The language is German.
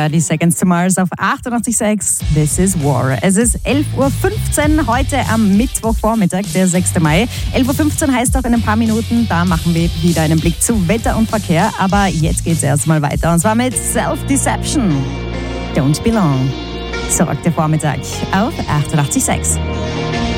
30 Seconds to Mars auf 88.6. This is War. Es ist 11.15 Uhr heute am Mittwochvormittag, der 6. Mai. 11.15 Uhr heißt auch in ein paar Minuten, da machen wir wieder einen Blick zu Wetter und Verkehr. Aber jetzt geht's erstmal weiter und zwar mit Self-Deception. Don't Belong. Sorgt der Vormittag auf 88.6.